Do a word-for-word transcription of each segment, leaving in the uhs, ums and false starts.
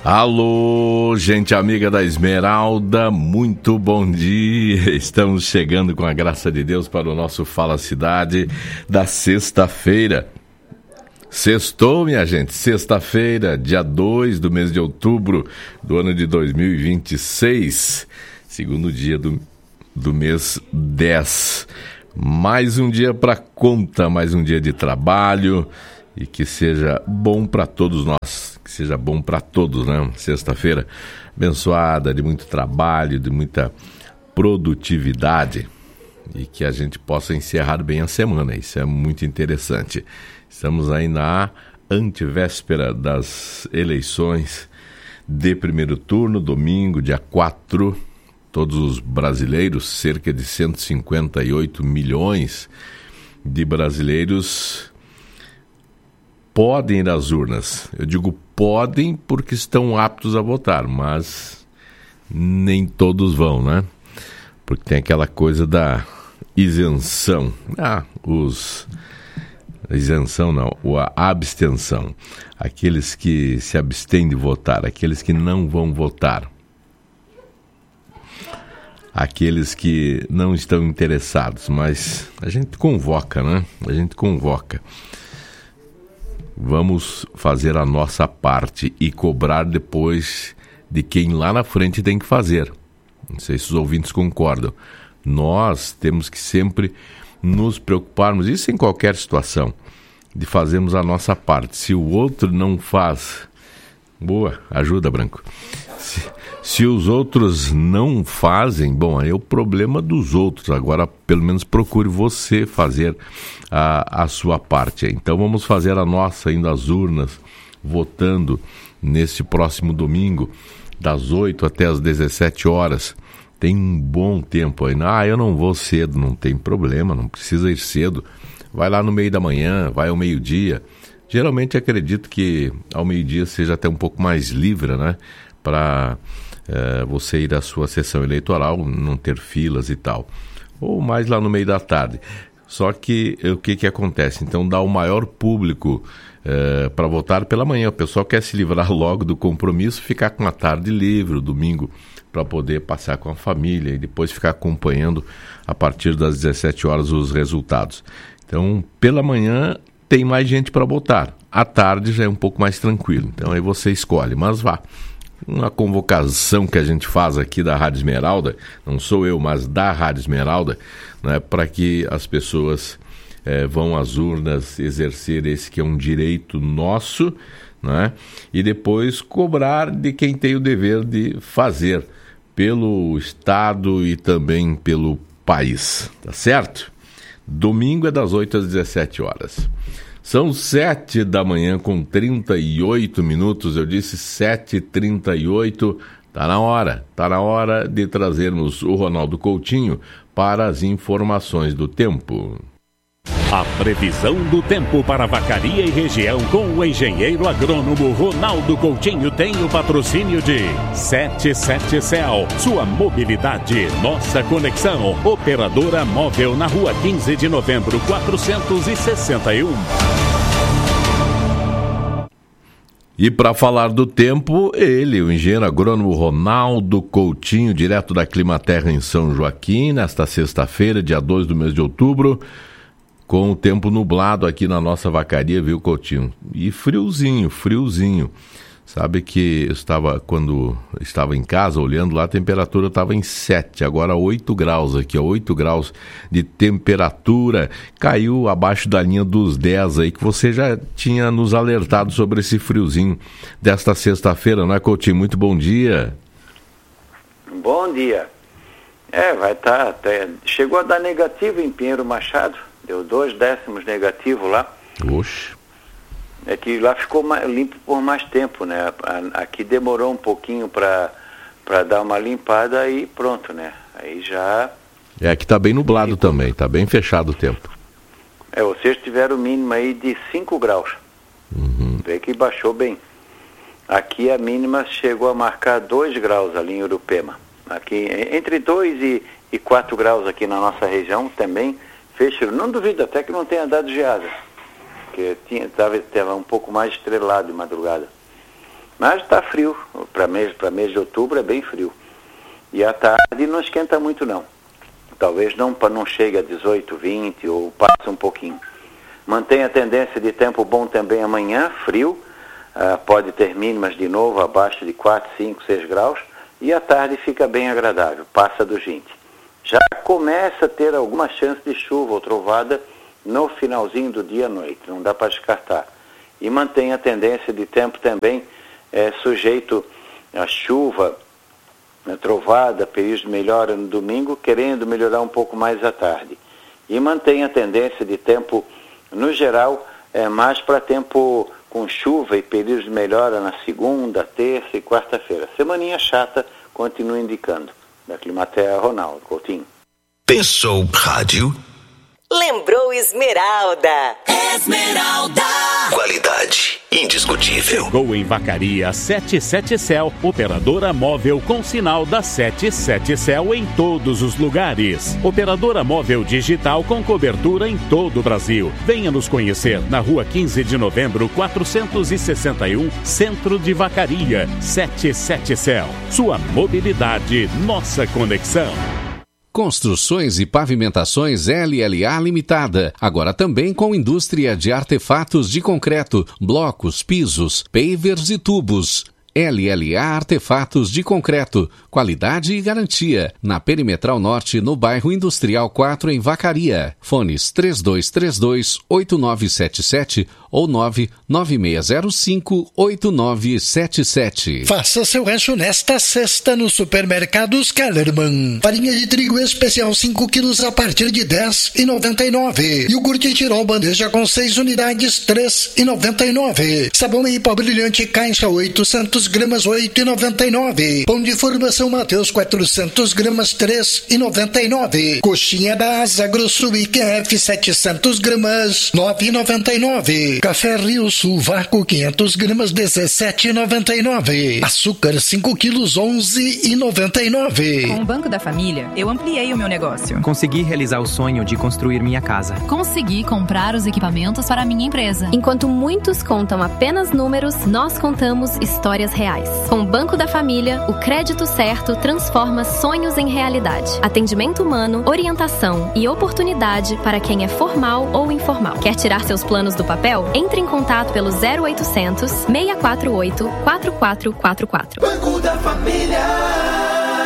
Alô, gente amiga da Esmeralda, muito bom dia. Estamos chegando com a graça de Deus para o nosso Fala Cidade da sexta-feira. Sextou, minha gente, sexta-feira, dia dois do mês de outubro do ano de dois mil e vinte e seis, segundo dia do, do mês dez. Mais um dia para conta, mais um dia de trabalho e que seja bom para todos nós. Que seja bom para todos, né? Sexta-feira abençoada, de muito trabalho, de muita produtividade e que a gente possa encerrar bem a semana. Isso é muito interessante. Estamos aí na antevéspera das eleições de primeiro turno, domingo, dia quatro. Todos os brasileiros, cerca de cento e cinquenta e oito milhões de brasileiros, podem ir às urnas. Eu digo podem porque estão aptos a votar, mas nem todos vão, né? Porque tem aquela coisa da isenção. Ah, os... Isenção não, a abstenção. Aqueles que se abstêm de votar, aqueles que não vão votar. Aqueles que não estão interessados, mas a gente convoca, né? A gente convoca. Vamos fazer a nossa parte e cobrar depois de quem lá na frente tem que fazer. Não sei se os ouvintes concordam. Nós temos que sempre nos preocuparmos, isso em qualquer situação, de fazermos a nossa parte. Se o outro não faz... Boa, ajuda, Branco. Se, se os outros não fazem, bom, aí é o problema dos outros. Agora, pelo menos procure você fazer a, a sua parte. Então, vamos fazer a nossa, indo às urnas, votando nesse próximo domingo, das oito até as dezessete horas. Tem um bom tempo aí. Ah, eu não vou cedo, não tem problema, não precisa ir cedo. Vai lá no meio da manhã, vai ao meio-dia. Geralmente acredito que ao meio-dia seja até um pouco mais livre, né? Para é, você ir à sua sessão eleitoral, não ter filas e tal. Ou mais lá no meio da tarde. Só que o que, que acontece? Então dá o maior público é, para votar pela manhã. O pessoal quer se livrar logo do compromisso, ficar com a tarde livre, o domingo, para poder passar com a família e depois ficar acompanhando a partir das dezessete horas os resultados. Então, pela manhã tem mais gente para votar. À tarde já é um pouco mais tranquilo. Então aí você escolhe, mas vá. Uma convocação que a gente faz aqui da Rádio Esmeralda, não sou eu, mas da Rádio Esmeralda, né, para que as pessoas eh, vão às urnas exercer esse que é um direito nosso, né, e depois cobrar de quem tem o dever de fazer pelo Estado e também pelo país, tá certo? Domingo é das oito às dezessete horas. São sete da manhã com trinta e oito minutos, eu disse sete e trinta e oito, tá na hora, tá na hora de trazermos o Ronaldo Coutinho para as informações do tempo. A previsão do tempo para Vacaria e região com o engenheiro agrônomo Ronaldo Coutinho tem o patrocínio de setenta e sete Cell, sua mobilidade, nossa conexão. Operadora móvel na rua quinze de novembro, quatrocentos e sessenta e um. E para falar do tempo, ele, o engenheiro agrônomo Ronaldo Coutinho, direto da Climaterra em São Joaquim, nesta sexta-feira, dia dois do mês de outubro, com o tempo nublado aqui na nossa vacaria, viu, Coutinho? E friozinho, friozinho. Sabe que eu estava, quando estava em casa, olhando lá, a temperatura estava em sete, agora oito graus aqui, ó, oito graus de temperatura, caiu abaixo da linha dos dez aí, que você já tinha nos alertado sobre esse friozinho desta sexta-feira, não é, Coutinho? Muito bom dia. Bom dia. É, vai estar, tá, até, chegou a dar negativo em Pinheiro Machado, deu dois décimos negativo lá. Oxe. É que lá ficou mais, limpo por mais tempo, né? Aqui demorou um pouquinho para para dar uma limpada e pronto, né? Aí já... É, aqui tá bem nublado ficou... também, tá bem fechado o tempo. É, vocês tiveram o mínimo aí de cinco graus. Uhum. Vê que baixou bem. Aqui a mínima chegou a marcar dois graus ali em Urupema. Aqui, entre dois e quatro graus aqui na nossa região também, fecho. Não duvido até que não tenha dado geada, porque tinha, tava, tava um pouco mais estrelado de madrugada. Mas está frio, para mês, para mês de outubro é bem frio. E à tarde não esquenta muito não. Talvez não, não chegue a dezoito, vinte ou passe um pouquinho. Mantém a tendência de tempo bom também amanhã, frio, uh, pode ter mínimas de novo abaixo de quatro, cinco, seis graus, e à tarde fica bem agradável, passa dos vinte. Já começa a ter alguma chance de chuva ou trovada no finalzinho do dia à noite, não dá para descartar. E mantém a tendência de tempo também é, sujeito a chuva, a trovada, períodos de melhora no domingo, querendo melhorar um pouco mais à tarde. E mantém a tendência de tempo, no geral, é, mais para tempo com chuva e períodos de melhora na segunda, terça e quarta-feira. Semaninha chata, continua indicando. Da Climaterra, Ronaldo Coutinho. Pensou Rádio. Lembrou Esmeralda. Esmeralda. Qualidade indiscutível. Chegou em Vacaria a setenta e sete Cell, operadora móvel com sinal da setenta e sete Cell em todos os lugares. Operadora móvel digital com cobertura em todo o Brasil. Venha nos conhecer na rua quinze de novembro, quatrocentos e sessenta e um, Centro de Vacaria. setenta e sete Cell. Sua mobilidade, nossa conexão. Construções e Pavimentações L L A Limitada, agora também com indústria de artefatos de concreto, blocos, pisos, pavers e tubos. L L A Artefatos de Concreto, qualidade e garantia. Na Perimetral Norte, no bairro Industrial quatro, em Vacaria. Fones três dois três dois, oito nove sete sete ou nove nove seis zero cinco, oito nove sete sete. Faça seu rancho nesta sexta no Supermercados Kellerman. Farinha de trigo especial cinco quilos a partir de dez reais e noventa e nove centavos. Iogurte Tirol bandeja com seis unidades, três reais e noventa e nove centavos. Sabão em pó brilhante caixa oitocentos gramas, oito reais e noventa e nove centavos. Pão de formação Mateus quatrocentos gramas, três reais e noventa e nove centavos. Coxinha da Asa Grosso I Q F setecentos gramas, nove reais e noventa e nove centavos. Café Rio Sul Vácuo quinhentos gramas, dezessete reais e noventa e nove centavos. Açúcar cinco quilos, onze reais e noventa e nove centavos. Com o Banco da Família, eu ampliei o meu negócio. Consegui realizar o sonho de construir minha casa. Consegui comprar os equipamentos para a minha empresa. Enquanto muitos contam apenas números, nós contamos histórias reais. Com o Banco da Família, o crédito certo transforma sonhos em realidade. Atendimento humano, orientação e oportunidade para quem é formal ou informal. Quer tirar seus planos do papel? Entre em contato pelo zero oitocentos, seis quatro oito, quatro quatro quatro quatro. Banco da Família.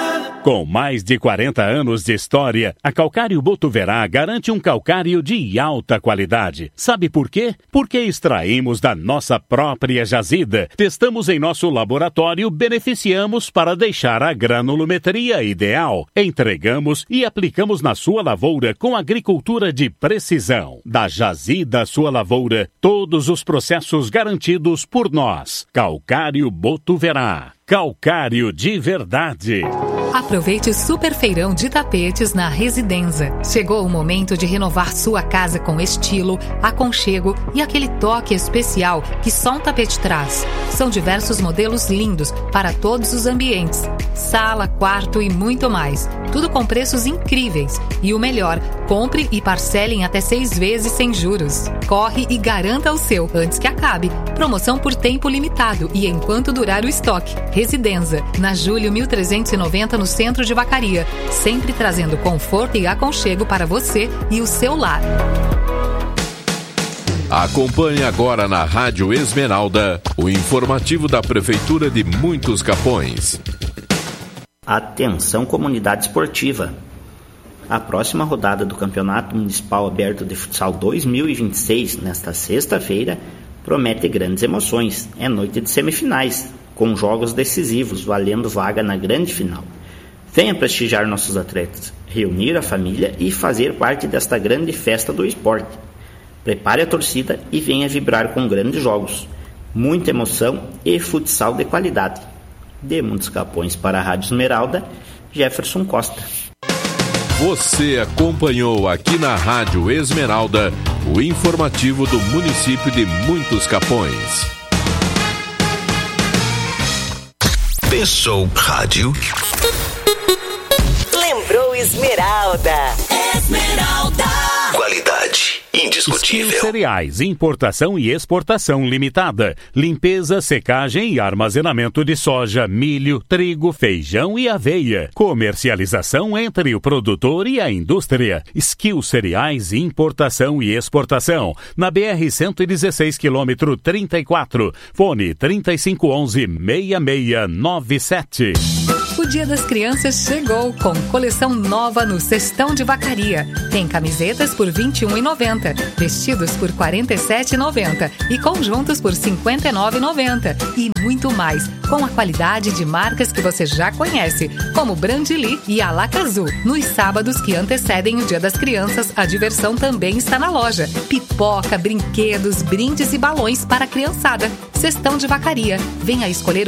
Com mais de quarenta anos de história, a Calcário Botuverá garante um calcário de alta qualidade. Sabe por quê? Porque extraímos da nossa própria jazida, testamos em nosso laboratório, beneficiamos para deixar a granulometria ideal. Entregamos e aplicamos na sua lavoura com agricultura de precisão. Da jazida à sua lavoura, todos os processos garantidos por nós. Calcário Botuverá. Calcário de verdade. Aproveite o super feirão de tapetes na Residenza. Chegou o momento de renovar sua casa com estilo, aconchego e aquele toque especial que só um tapete traz. São diversos modelos lindos para todos os ambientes. Sala, quarto e muito mais. Tudo com preços incríveis. E o melhor, compre e parcele em até seis vezes sem juros. Corre e garanta o seu antes que acabe. Promoção por tempo limitado e enquanto durar o estoque. Residenza, na Júlio mil trezentos e noventa, no centro de Vacaria, sempre trazendo conforto e aconchego para você e o seu lar. Acompanhe agora na Rádio Esmeralda o informativo da Prefeitura de Muitos Capões. Atenção, comunidade esportiva. A próxima rodada do Campeonato Municipal Aberto de Futsal dois mil e vinte e seis, nesta sexta-feira, promete grandes emoções. É noite de semifinais, com jogos decisivos valendo vaga na grande final. Venha prestigiar nossos atletas, reunir a família e fazer parte desta grande festa do esporte. Prepare a torcida e venha vibrar com grandes jogos, muita emoção e futsal de qualidade. De Muitos Capões para a Rádio Esmeralda, Jefferson Costa. Você acompanhou aqui na Rádio Esmeralda o informativo do município de Muitos Capões. Pensou Rádio. Lembrou Esmeralda. Esmeralda. Qualidade indiscutível. indiscutível. Skill Cereais, importação e exportação limitada. Limpeza, secagem e armazenamento de soja, milho, trigo, feijão e aveia. Comercialização entre o produtor e a indústria. Skill Cereais, importação e exportação. Na B R cento e dezesseis, quilômetro trinta e quatro. Fone trinta e cinco onze, seis seis nove sete. O Dia das Crianças chegou com coleção nova no Cestão de Vacaria. Tem camisetas por vinte e um reais e noventa centavos, vestidos por quarenta e sete reais e noventa centavos e conjuntos por cinquenta e nove reais e noventa centavos e muito mais, com a qualidade de marcas que você já conhece, como Brandili e Alacazu. Nos sábados que antecedem o Dia das Crianças, a diversão também está na loja. Pipoca, brinquedos, brindes e balões para a criançada. Cestão de Vacaria. Venha escolher